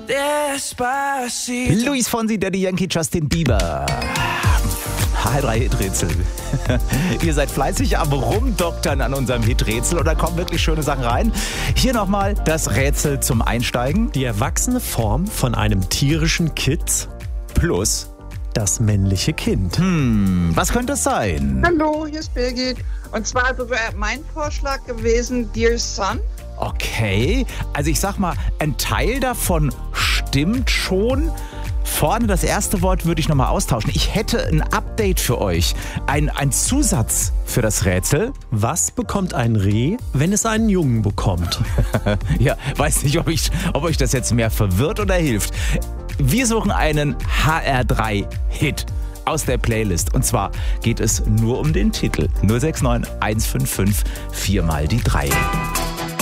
Despacito. Luis Fonsi, Daddy Yankee, Justin Bieber. H3-Hiträtsel. Ihr seid fleißig am Rumdoktern an unserem Hiträtsel und da kommen wirklich schöne Sachen rein. Hier nochmal das Rätsel zum Einsteigen. Die erwachsene Form von einem tierischen Kitz Plus das männliche Kind. Was könnte es sein? Hallo, hier ist Birgit. Und zwar wäre mein Vorschlag gewesen, Dear Son. Okay, also ich sag mal, ein Teil davon stimmt schon. Vorne das erste Wort würde ich nochmal austauschen. Ich hätte ein Update für euch. Ein Zusatz für das Rätsel. Was bekommt ein Reh, wenn es einen Jungen bekommt? Ja, weiß nicht, ob euch das jetzt mehr verwirrt oder hilft. Wir suchen einen HR3-Hit aus der Playlist. Und zwar geht es nur um den Titel. 069 155 4 mal die 3.